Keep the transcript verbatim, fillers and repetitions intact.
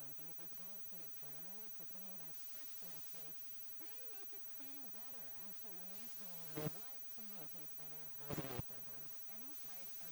something, if you can't put it tired of it, so putting that first dressing may make it sound better. Actually, when you say what to you tastes better as a